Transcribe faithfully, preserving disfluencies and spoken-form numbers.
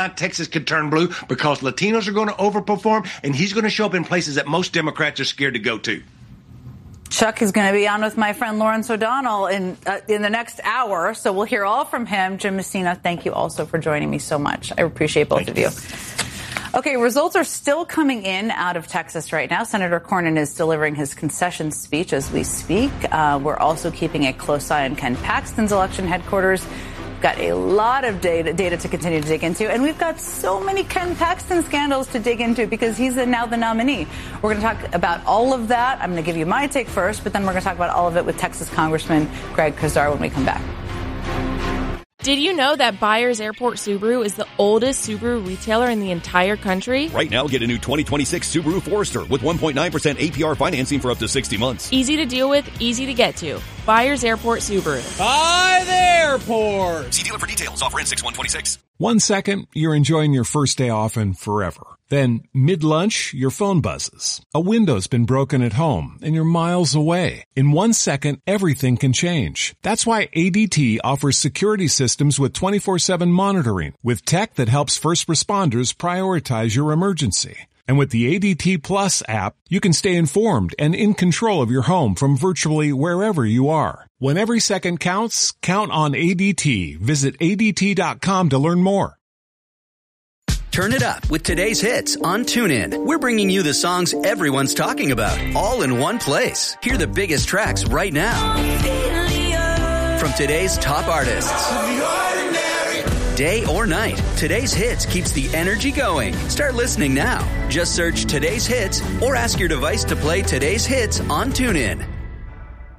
Texas could turn blue because Latinos are going to overperform, and he's going to show up in places that most Democrats are scared to go to. Chuck is going to be on with my friend Lawrence O'Donnell in uh, in the next hour, so we'll hear all from him. Jim Messina, thank you also for joining me so much. I appreciate both thank of you. you. Okay, results are still coming in out of Texas right now. Senator Cornyn is delivering his concession speech as we speak. Uh, we're also keeping a close eye on Ken Paxton's election headquarters. Got a lot of data, data to continue to dig into, and we've got so many Ken Paxton scandals to dig into because he's now the nominee. We're going to talk about all of that. I'm going to give you my take first, but then we're going to talk about all of it with Texas Congressman Greg Casar when we come back. Did you know that Byers Airport Subaru is the oldest Subaru retailer in the entire country? Right now, get a new twenty twenty-six Subaru Forester with one point nine percent A P R financing for up to sixty months. Easy to deal with, easy to get to. Byers Airport Subaru. By the airport. See dealer for details. Offer in six one twenty-six. One second, you're enjoying your first day off and forever. Then, mid-lunch, your phone buzzes. A window's been broken at home, and you're miles away. In one second, everything can change. That's why A D T offers security systems with twenty-four seven monitoring, with tech that helps first responders prioritize your emergency. And with the A D T Plus app, you can stay informed and in control of your home from virtually wherever you are. When every second counts, count on A D T. Visit A D T dot com to learn more. Turn it up with today's hits on TuneIn. We're bringing you the songs everyone's talking about, all in one place. Hear the biggest tracks right now. From today's top artists. Day or night, today's hits keeps the energy going. Start listening now. Just search today's hits or ask your device to play today's hits on TuneIn.